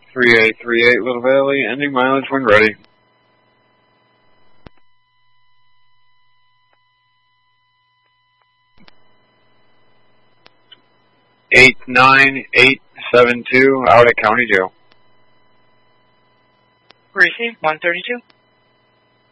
3838 Little Valley, ending mileage when ready. 89872 out at County Jail. Receive 132.